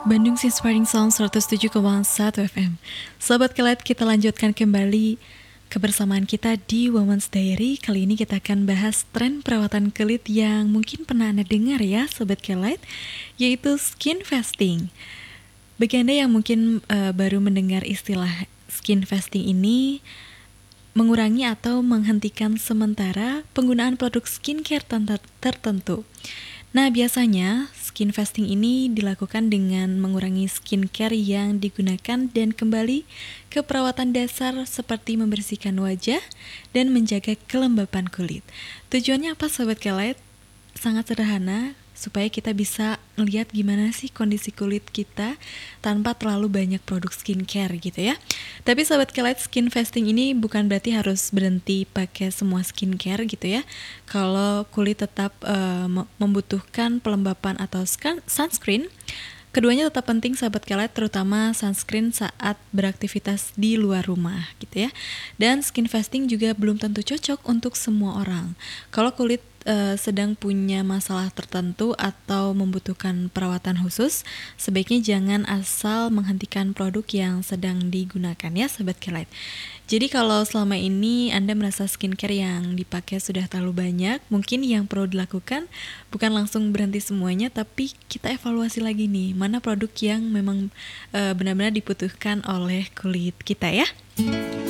Bandung Inspiring Sound 107,1 FM. Sahabat Kelet, kita lanjutkan kembali kebersamaan kita di Women's Diary. Kali ini kita akan bahas tren perawatan kulit yang mungkin pernah Anda dengar ya, Sobat Kelet, yaitu skin fasting. Bagi Anda yang mungkin baru mendengar istilah skin fasting ini, mengurangi atau menghentikan sementara penggunaan produk skincare tertentu. Nah, biasanya skin fasting ini dilakukan dengan mengurangi skincare yang digunakan dan kembali ke perawatan dasar seperti membersihkan wajah dan menjaga kelembapan kulit. Tujuannya apa, Sobat Kelet? Sangat sederhana, supaya kita bisa melihat gimana sih kondisi kulit kita tanpa terlalu banyak produk skincare gitu ya. Tapi Sobat Kelet, skin fasting ini bukan berarti harus berhenti pakai semua skincare gitu ya. Kalau kulit tetap membutuhkan pelembapan atau sunscreen, keduanya tetap penting Sahabat Kelet, terutama sunscreen saat beraktivitas di luar rumah gitu ya. Dan skin fasting juga belum tentu cocok untuk semua orang. Kalau kulit sedang punya masalah tertentu atau membutuhkan perawatan khusus, sebaiknya jangan asal menghentikan produk yang sedang digunakan ya Sahabat Kelet. Jadi kalau selama ini Anda merasa skincare yang dipakai sudah terlalu banyak, mungkin yang perlu dilakukan bukan langsung berhenti semuanya, tapi kita evaluasi lagi nih, mana produk yang memang benar-benar dibutuhkan oleh kulit kita ya.